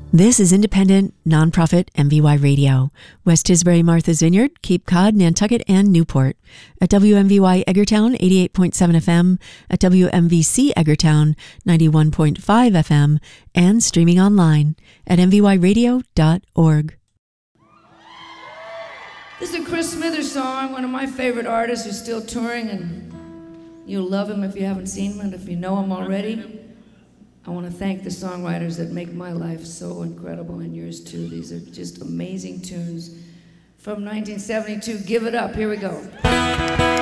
This is independent, nonprofit MVY Radio. West Tisbury, Martha's Vineyard, Cape Cod, Nantucket, and Newport. At WMVY Edgartown, 88.7 FM. At WMVC Edgartown, 91.5 FM. And streaming online at mvyradio.org. This is a Chris Smithers song, one of my favorite artists who's still touring, and you'll love him if you haven't seen him, and if you know him already. I want to thank the songwriters that make my life so incredible, and yours too. These are just amazing tunes from 1972. Give it up. Here we go.